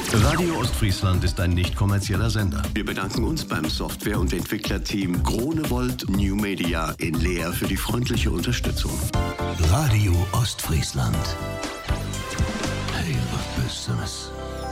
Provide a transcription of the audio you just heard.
Radio Ostfriesland ist ein nicht kommerzieller Sender. Wir bedanken uns beim Software- und Entwicklerteam Groenewold New Media in Leer für die freundliche Unterstützung. Radio Ostfriesland. Hey, was Besseres.